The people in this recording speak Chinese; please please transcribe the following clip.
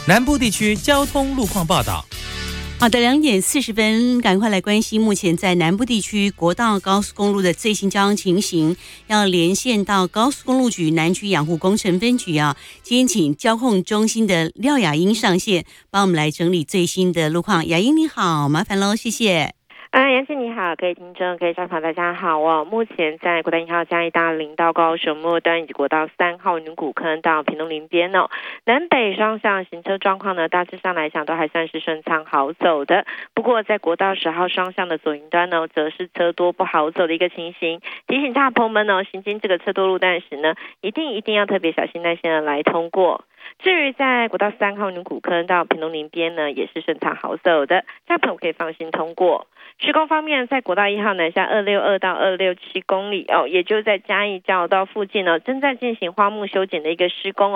南部地区交通路况报道。 好的，2点40分，赶快来关心目前在南部地区国道高速公路的最新交通情形。要连线到高速公路局南区养护工程分局啊，今天请交控中心的廖雅英上线，帮我们来整理最新的路况。雅英你好，麻烦喽，谢谢。 杨姐你好，各位听众、各位家长大家好哦。目前在国道1号嘉义大林到高雄末端以及国道3号云谷坑到屏东林边哦，南北双向行车状况呢，大致上来讲都还算是顺畅好走的。不过在国道10号双向的左营端呢，则是车多不好走的一个情形。提醒大朋友们呢，行经这个车多路段时呢，一定要特别小心耐心的来通过。至于在国道3号云谷坑到屏东林边呢，也是顺畅好走的，大朋友可以放心通过。施工方面，在国道1号南下262到267公里也就是在嘉义交流道附近正在进行花木修剪的一个施工